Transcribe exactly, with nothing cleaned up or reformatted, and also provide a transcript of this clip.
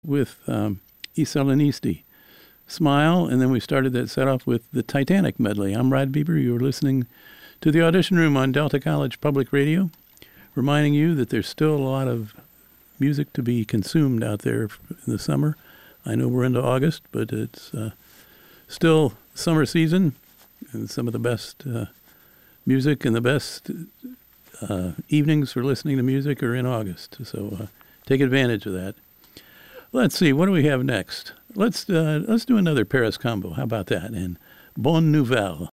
with um, I Salinisti, Smile, and then we started that set off with the Titanic medley. I'm Rod Bieber. You're listening to the Audition Room on Delta College Public Radio, reminding you that there's still a lot of music to be consumed out there in the summer. I know we're into August, but it's uh, still summer season, and some of the best uh, music and the best uh, evenings for listening to music are in August. So uh, take advantage of that. Let's see, what do we have next? Let's uh, let's do another Paris combo. How about that? And Bonne Nouvelle.